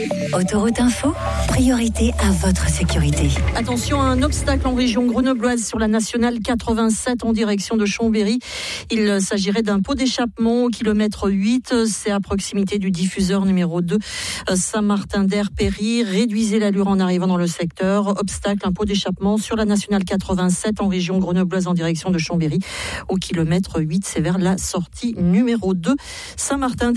Autoroute Info, priorité à votre sécurité. Attention, un obstacle en région grenobloise sur la nationale 87 en direction de Chambéry. Il s'agirait d'un pot d'échappement au kilomètre 8. C'est à proximité du diffuseur numéro 2 Saint-Martin-d'Air-Péry. Réduisez l'allure en arrivant dans le secteur. Obstacle, un pot d'échappement sur la nationale 87 en région grenobloise en direction de Chambéry. Au kilomètre 8, c'est vers la sortie numéro 2 Saint-Martin.